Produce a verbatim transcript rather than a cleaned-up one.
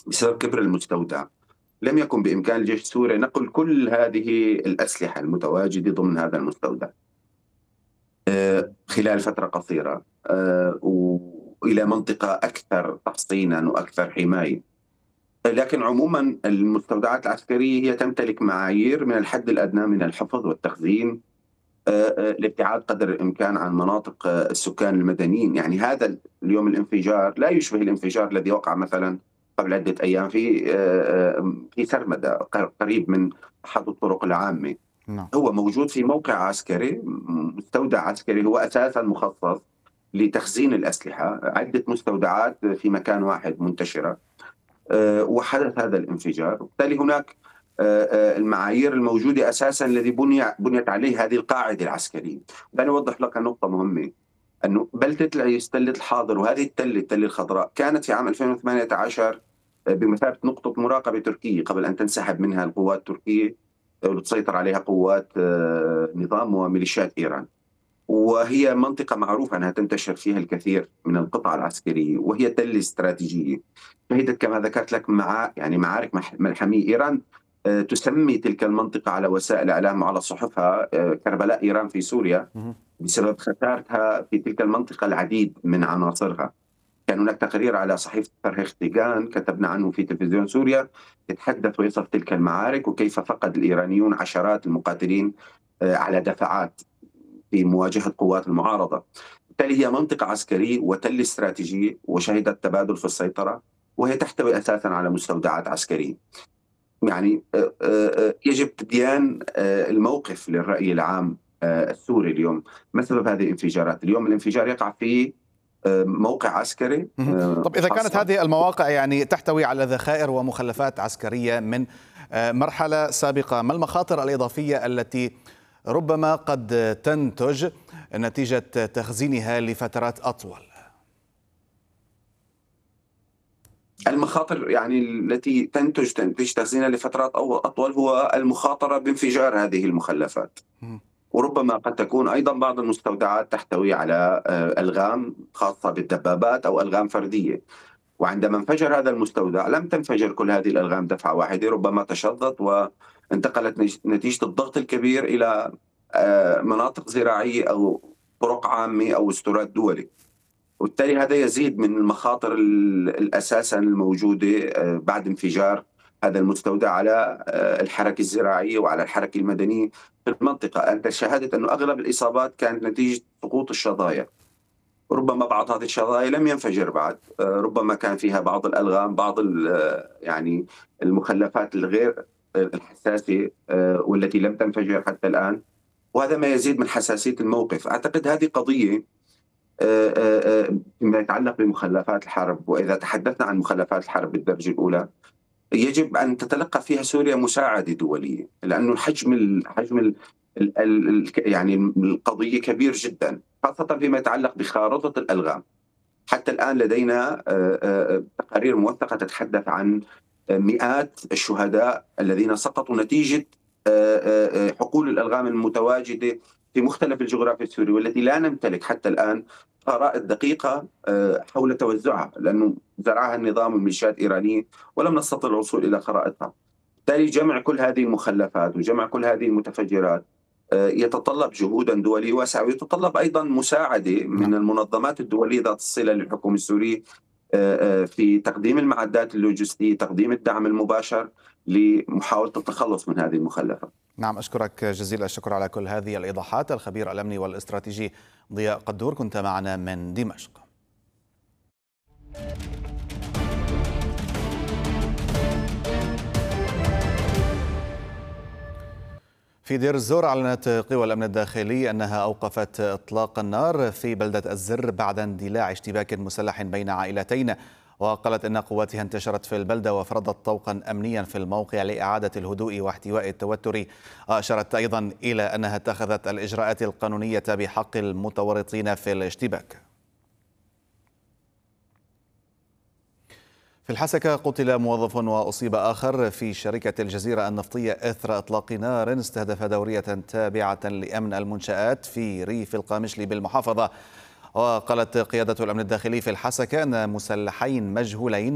بسبب كبر المستودع لم يكن بإمكان الجيش السوري نقل كل هذه الأسلحة المتواجدة ضمن هذا المستودع آه، خلال فترة قصيرة، آه، وإلى منطقة أكثر تحصينا وأكثر حماية. لكن عموما المستودعات العسكرية هي تمتلك معايير من الحد الأدنى من الحفظ والتخزين، آه، آه، الابتعاد قدر الإمكان عن مناطق آه، السكان المدنيين. يعني هذا اليوم الانفجار لا يشبه الانفجار الذي وقع مثلا قبل عدة أيام في آه، آه، في سرمدة قريب من أحد الطرق العامة. نعم. هو موجود في موقع عسكري، مستودع عسكري هو أساسا مخصص لتخزين الأسلحة، عدة مستودعات في مكان واحد منتشرة، آه، وحدث هذا الانفجار. وبالتالي هناك آه، آه، المعايير الموجودة أساسا الذي بني بنيت عليه هذه القاعدة العسكرية. دعني أوضح لك نقطة مهمة، أنه بلدة العيس تلة الحاضر وهذه التلة التلة الخضراء كانت في عام ألفين وثمانية عشر بمثابة نقطة مراقبة تركية قبل أن تنسحب منها القوات التركية وتسيطر عليها قوات آه، نظام وميليشيات إيران. وهي منطقة معروفة أنها تنتشر فيها الكثير من القطع العسكرية، وهي تلة استراتيجية شهدت كما ذكرت لك مع يعني معارك ملحمية. إيران آه، تسمي تلك المنطقة على وسائل الإعلام وعلى صحفها آه، كربلاء إيران في سوريا بسبب خسارتها في تلك المنطقة العديد من عناصرها. كان هناك تقرير على صحيفة فرهيخ تيغان كتبنا عنه في تلفزيون سوريا، يتحدث ويصف تلك المعارك وكيف فقد الإيرانيون عشرات المقاتلين آه، على دفعات في مواجهة قوات المعارضة. بالتالي هي منطقة عسكرية وتل استراتيجية وشهدت تبادل في السيطرة، وهي تحتوي أساسا على مستودعات عسكرية. يعني آه، آه، يجب تبيان آه، الموقف للرأي العام آه، السوري اليوم. ما سبب هذه الانفجارات؟ اليوم الانفجار يقع في آه، موقع عسكري مهم. آه، طب إذا كانت خاصة. هذه المواقع يعني تحتوي على ذخائر ومخلفات عسكرية من آه، مرحلة سابقة، ما المخاطر الإضافية التي ربما قد تنتج نتيجة تخزينها لفترات أطول؟ المخاطر يعني التي تنتج تنتج تخزينها لفترات أو- أطول هو المخاطرة بانفجار هذه المخلفات. مهم. وربما قد تكون أيضا بعض المستودعات تحتوي على آه، ألغام خاصة بالدبابات أو ألغام فردية، وعندما انفجر هذا المستودع لم تنفجر كل هذه الألغام دفعة واحدة، ربما تشظت وانتقلت نج- نتيجة الضغط الكبير إلى آه، مناطق زراعية أو طرق عامة أو استيراد دولي. وبالتالي هذا يزيد من المخاطر ال- الأساسا الموجودة آه، بعد انفجار هذا المستودع على آه، الحركة الزراعية وعلى الحركة المدنية في المنطقة. أنت شاهدت أنه أغلب الإصابات كانت نتيجة سقوط الشظايا، ربما بعض هذه الشظايا لم ينفجر بعد، آه، ربما كان فيها بعض الألغام، بعض ال- آه، يعني المخلفات الغير الحساسة آه، والتي لم تنفجر حتى الآن. وهذا ما يزيد من حساسية الموقف. أعتقد هذه قضية آه، آه، آه، فيما يتعلق بمخلفات الحرب. وإذا تحدثنا عن مخلفات الحرب بالدرجة الأولى يجب أن تتلقى فيها سوريا مساعدة دولية، لأنه الحجم ال حجم ال ال ال يعني القضية كبير جدا، خاصة فيما يتعلق بخارطة الألغام. حتى الآن لدينا آه، آه، تقارير موثقة تتحدث عن آه، مئات الشهداء الذين سقطوا نتيجة آه، آه، آه، حقول الألغام المتواجدة في مختلف الجغرافيا السورية، والتي لا نمتلك حتى الآن خرائط دقيقة آه، حول توزعها، لأنه زرعها النظام والميليشيات الإيرانية ولم نستطع الوصول إلى خرائطها. بالتالي جمع كل هذه المخلفات وجمع كل هذه المتفجرات آه، يتطلب جهودا دولية واسعة، ويتطلب أيضا مساعدة نعم. من المنظمات الدولية ذات الصلة للحكومة السورية آه، آه، في تقديم المعدات اللوجستية، تقديم الدعم المباشر لمحاولة التخلص من هذه المخلفات. نعم، أشكرك جزيل الشكر على كل هذه الإيضاحات. الخبير الأمني والاستراتيجي ضياء قدور كنت معنا من دمشق. في دير الزور أعلنت قوى الأمن الداخلي أنها أوقفت إطلاق النار في بلدة الزر بعد اندلاع اشتباك مسلح بين عائلتين، وقالت أن قواتها انتشرت في البلدة وفرضت طوقا أمنيا في الموقع لإعادة الهدوء واحتواء التوتر. أشارت أيضا إلى أنها اتخذت الإجراءات القانونية بحق المتورطين في الاشتباك. في الحسكة قتل موظف وأصيب آخر في شركة الجزيرة النفطية إثر إطلاق نار استهدف دورية تابعة لأمن المنشآت في ريف القامشلي بالمحافظة. وقالت قيادة الأمن الداخلي في الحسكة أن مسلحين مجهولين